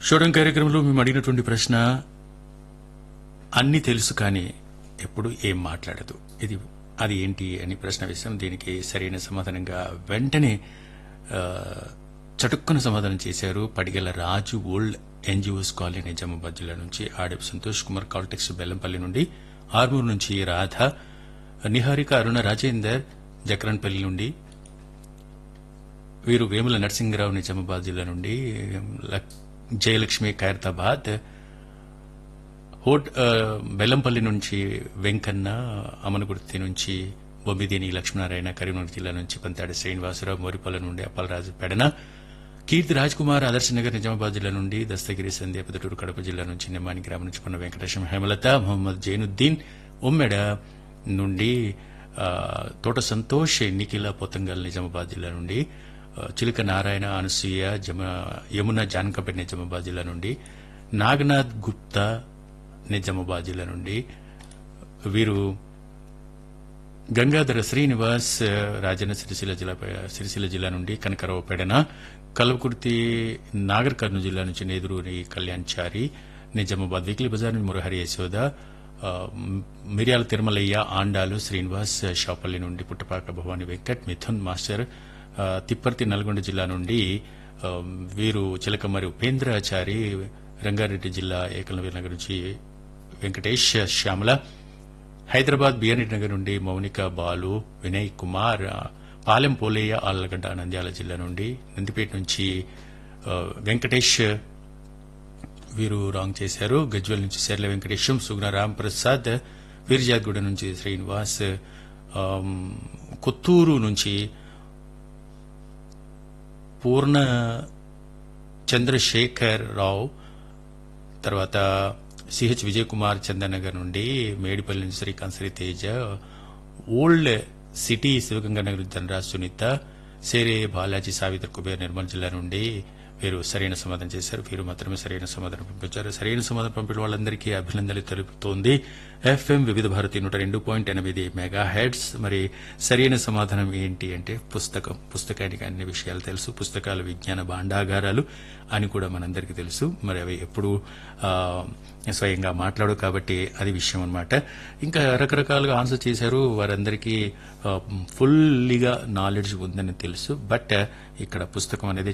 షోడం కార్యక్రమంలో మేము అడిగినటువంటి ప్రశ్న అన్ని తెలుసు కానీ ఎప్పుడు ఏం మాట్లాడదు అది ఏంటి అని ప్రశ్న వేశాం. దీనికి సరైన సమాధానంగా వెంటనే చటుక్కున సమాధానం చేశారు పడిగల రాజు ఓల్డ్ ఎన్జిఓస్ కాలనీ నిజామాబాద్ జిల్లా నుంచి, ఆడపు సంతోష్ కుమార్ కాల్టెక్స్ బెల్లంపల్లి నుండి, ఆర్మూర్ నుంచి రాధ, నిహారిక అరుణ రాజేందర్ జక్రన్పల్లి నుండి, వీరు వేముల నరసింహరావు నిజామాబాద్ జిల్లా నుండి, జయలక్ష్మి ఖైరతాబాద్, బెల్లంపల్లి నుంచి వెంకన్న, అమనగుర్తి నుంచి బొమ్మిదేని లక్ష్మీనారాయణ, కరీంనగర్ జిల్లా నుంచి పంతాడి శ్రీనివాసరావు, మోరిపల్లి నుండి అప్పలరాజు పెడన, కీర్తి రాజ్ కుమార్ ఆదర్శనగర్ నిజామాబాద్ జిల్లా నుండి, దస్తగిరి సంధ్య పెదటూరు కడప జిల్లా నుంచి, నిమ్మాని గ్రామం నుంచి పొన్న వెంకటేశం, హేమలత, మొహమ్మద్ జైనుద్దీన్ ఉమ్మెడ నుండి, తోట సంతోష్, నిఖిల పొతంగల్ నిజామాబాద్ జిల్లా నుండి, చిలుక నారాయణ, అనసూయ, యమున జానకపేట నిజామాబాద్ జిల్లా నుండి, నాగనాథ్ గుప్తా నిజామాబాద్ జిల్లా నుండి, వీరు గంగాధర శ్రీనివాస్ రాజన్న సిరిసిల్ల జిల్లా నుండి, కనకరావు పెడన, కల్వకుర్తి నాగర్ కర్నూలు జిల్లా నుంచి నేదురూరి కళ్యాణ్చారి నిజామాబాద్, వీక్లీ బజార్ నుంచి మురహరి యశోద, మిర్యాల తిరుమలయ్య, ఆండాలు శ్రీనివాస్, షాపల్లి నుండి పుట్టపాక భవాని వెంకట్, మిథున్ మాస్టర్, తిప్పర్తి నల్గొండ జిల్లా నుండి, వీరు చిలకమరి ఉపేంద్రాచారి, రంగారెడ్డి జిల్లా ఏకలవ్య నగర్ నుంచి వెంకటేష్, శ్యామల, హైదరాబాద్ బిఆర్ఎన్ నగర్ నుండి మౌనిక, బాలు, వినయ్ కుమార్, పాలెం పోలేయ, ఆళ్లగడ్డ నంద్యాల జిల్లా నుండి, నందిపేట నుంచి వెంకటేష్, వీరు రాంగ్ చేశారు, గజ్వెల్ నుంచి సెర్ల వెంకటేశం, సుగ్న రాంప్రసాద్, వీర్జాద్గూడ నుంచి శ్రీనివాస్, కొత్తూరు నుంచి పూర్ణ చంద్రశేఖర్ రావు, తర్వాత సిహెచ్ విజయ్ కుమార్ చందనగర్ నుండి, మేడిపల్లి నుంచి శ్రీకాంత్ శ్రీతేజ, ఓల్డ్ సిటీ శివగంగానగర్ ధనరాజ్ సునీత, సేరే బాలాజీ, సావిత్రి కుబేర్ నిర్మల్ జిల్లా నుండి, వీరు సరైన సమాధానం చేశారు. వీరు మాత్రమే సరైన సమాధానం పంపించారు. సరైన సమాధానం పంపిన వాళ్ళందరికీ అభినందనలు తెలుపుతోంది ఎఫ్ఎం వివిధ భారతి 102.8 మెగా హెడ్స్. మరి సరైన సమాధానం ఏంటి అంటే పుస్తకానికి అన్ని విషయాలు తెలుసు, పుస్తకాలు విజ్ఞాన భాండాగారాలు అని కూడా మనందరికీ తెలుసు. మరి అవి ఎప్పుడు స్వయంగా మాట్లాడు కాబట్టి అది విషయం అన్నమాట. ఇంకా రకరకాలుగా ఆన్సర్ చేశారు, వారందరికీ ఫుల్లీగా నాలెడ్జ్ ఉందని తెలుసు. బట్ ఇక్కడ పుస్తకం అనేది